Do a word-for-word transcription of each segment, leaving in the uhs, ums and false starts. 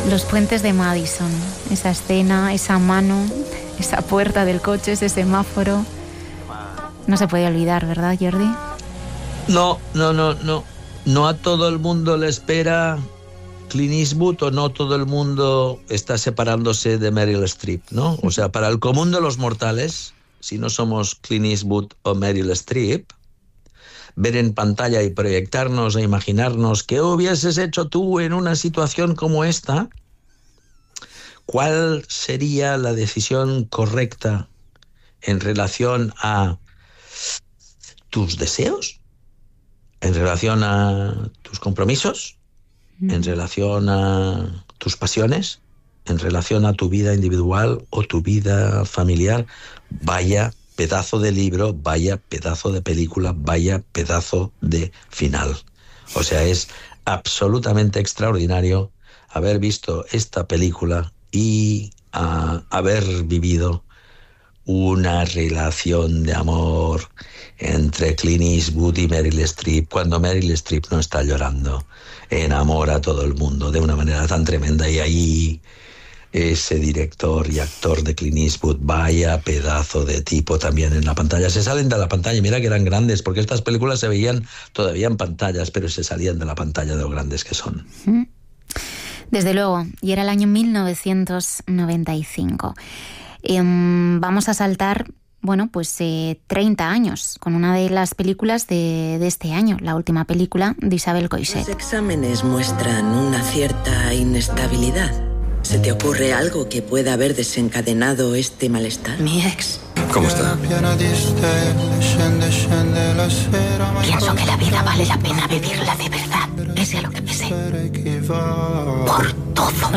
Los puentes de Madison, esa escena, esa mano, esa puerta del coche, ese semáforo. No se puede olvidar, ¿verdad, Jordi? No, no, no, no. No a todo el mundo le espera Clint Eastwood, o no todo el mundo está separándose de Meryl Streep, ¿no? O sea, para el común de los mortales, si no somos Clint Eastwood o Meryl Streep, ver en pantalla y proyectarnos e imaginarnos qué hubieses hecho tú en una situación como esta, cuál sería la decisión correcta en relación a tus deseos, en relación a tus compromisos, en relación a tus pasiones, en relación a tu vida individual o tu vida familiar. Vaya pedazo de libro, vaya pedazo de película, vaya pedazo de final. O sea, es absolutamente extraordinario haber visto esta película y uh, haber vivido una relación de amor entre Clint Eastwood y Meryl Streep, cuando Meryl Streep no está llorando, enamora a todo el mundo de una manera tan tremenda. Y ahí ese director y actor de Clint Eastwood, vaya pedazo de tipo también en la pantalla. Se salen de la pantalla, mira que eran grandes, porque estas películas se veían todavía en pantallas, pero se salían de la pantalla de lo grandes que son. Desde luego, y era el año mil novecientos noventa y cinco. Eh, vamos a saltar, bueno, pues eh, treinta años, con una de las películas de, de este año, la última película de Isabel Coixet. Los exámenes muestran una cierta inestabilidad. ¿Se te ocurre algo que pueda haber desencadenado este malestar? Mi ex. ¿Cómo está? Pienso que la vida vale la pena vivirla de verdad, pese a lo que pese. Por todo.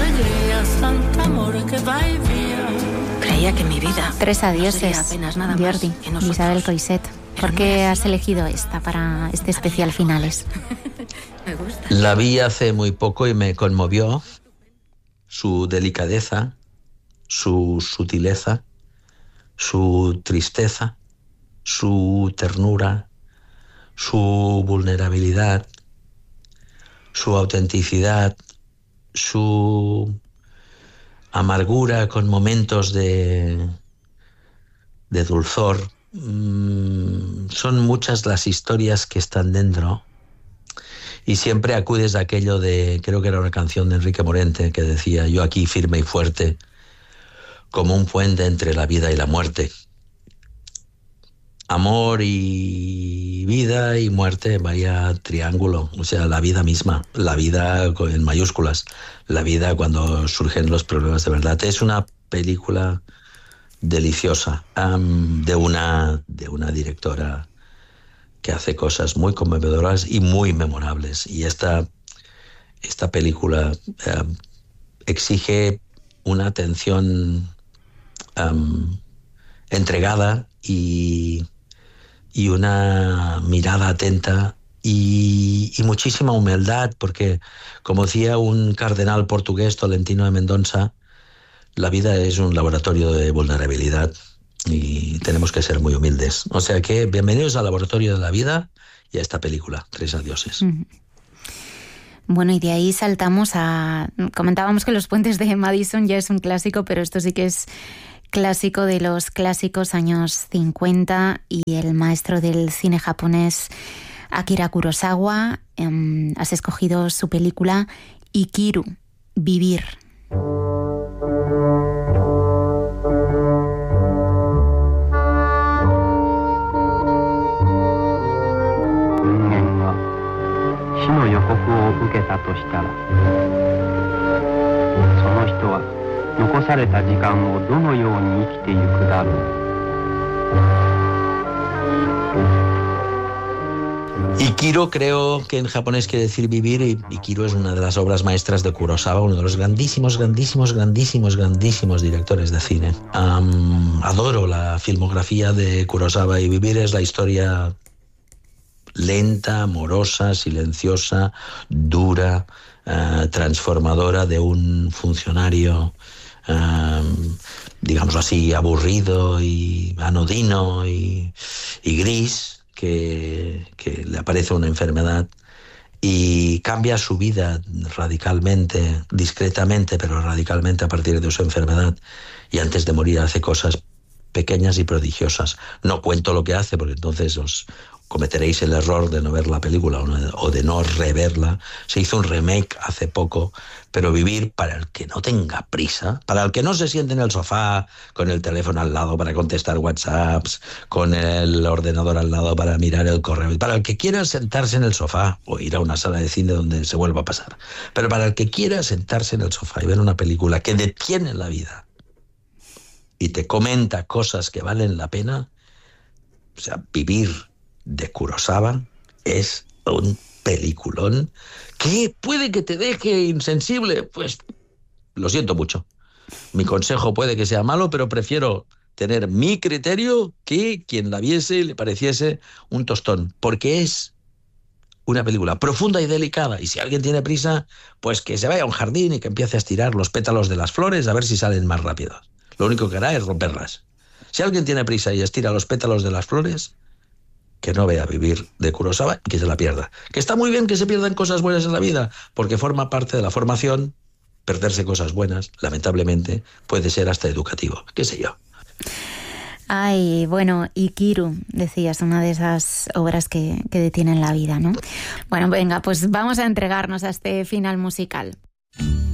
Creía que mi vida... Tres adioses, apenas nada más Jordi, que nosotros. Isabel Coixet. ¿Por qué has elegido esta para este especial finales? Me gusta. La vi hace muy poco y me conmovió su delicadeza, su sutileza, su tristeza, su ternura, su vulnerabilidad, su autenticidad, su amargura con momentos de, de dulzor. Mm, son muchas las historias que están dentro. Y siempre acudes a aquello de, creo que era una canción de Enrique Morente, que decía: yo aquí firme y fuerte, como un puente entre la vida y la muerte. Amor y vida y muerte, vaya triángulo. O sea, la vida misma, la vida en mayúsculas, la vida cuando surgen los problemas de verdad. Es una película deliciosa, um, de una, de una directora que hace cosas muy conmovedoras y muy memorables. Y esta, esta película eh, exige una atención um, entregada y, y una mirada atenta y, y muchísima humildad, porque, como decía un cardenal portugués, Tolentino de Mendonça, la vida es un laboratorio de vulnerabilidad y tenemos que ser muy humildes. O sea que bienvenidos al laboratorio de la vida y a esta película, Tres adioses. Mm. Bueno, y de ahí saltamos a... Comentábamos que Los puentes de Madison ya es un clásico, pero esto sí que es clásico de los clásicos, años cincuenta, y el maestro del cine japonés, Akira Kurosawa. Eh, has escogido su película Ikiru, Vivir. Ikiru, creo que en japonés quiere decir vivir, y Ikiru es una de las obras maestras de Kurosawa, uno de los grandísimos, grandísimos, grandísimos, grandísimos directores de cine. Um, adoro la filmografía de Kurosawa, y Vivir es la historia lenta, amorosa, silenciosa, dura, uh, transformadora de un funcionario, uh, digámoslo así, aburrido y anodino y, y gris, que, que le aparece una enfermedad y cambia su vida radicalmente, discretamente, pero radicalmente a partir de su enfermedad, y antes de morir hace cosas pequeñas y prodigiosas. No cuento lo que hace, porque entonces os cometeréis el error de no ver la película o de no reverla. Se hizo un remake hace poco, pero vivir para el que no tenga prisa, para el que no se siente en el sofá con el teléfono al lado para contestar WhatsApps, con el ordenador al lado para mirar el correo, para el que quiera sentarse en el sofá o ir a una sala de cine donde se vuelva a pasar, pero para el que quiera sentarse en el sofá y ver una película que detiene la vida y te comenta cosas que valen la pena, o sea, Vivir de Kurosawa es un peliculón que puede que te deje insensible. Pues lo siento mucho. Mi consejo puede que sea malo, pero prefiero tener mi criterio que quien la viese le pareciese un tostón, porque es una película profunda y delicada, y si alguien tiene prisa, pues que se vaya a un jardín y que empiece a estirar los pétalos de las flores a ver si salen más rápidos. Lo único que hará es romperlas. Si alguien tiene prisa y estira los pétalos de las flores, que no vea Vivir de Kurosawa y que se la pierda. Que está muy bien que se pierdan cosas buenas en la vida, porque forma parte de la formación. Perderse cosas buenas, lamentablemente, puede ser hasta educativo, qué sé yo. Ay, bueno, Ikiru, decías, una de esas obras que, que detienen la vida, ¿no? Bueno, venga, pues vamos a entregarnos a este final musical.